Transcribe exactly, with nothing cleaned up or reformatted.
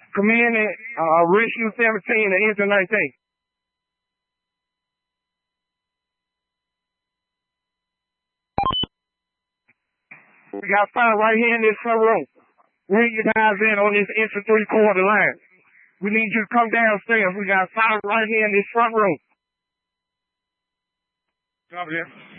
Come in and uh, rescue seventeen and enter nineteen. We got five right here in this front room. Bring you guys in on this extra three-quarter line. We need you to come downstairs. We got five right here in this front room. Come here.